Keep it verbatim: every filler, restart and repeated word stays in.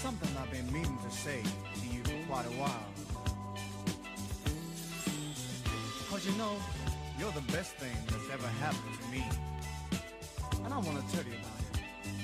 something I've been meaning to say to you for quite a while. Cause you know, you're the best thing that's ever happened to me. And I wanna tell you about it.